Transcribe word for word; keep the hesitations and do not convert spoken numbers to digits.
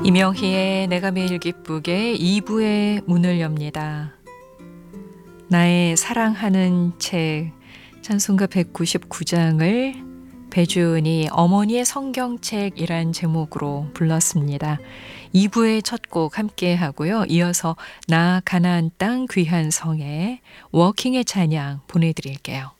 김영희의 내가 매일 기쁘게 이 부의 문을 엽니다. 나의 사랑하는 책 찬송가 백구십구 장을 배주은이 어머니의 성경책이란 제목으로 불렀습니다. 이 부의 첫 곡 함께 하고요. 이어서 나 가나안 땅 귀한 성에 워킹의 찬양 보내드릴게요.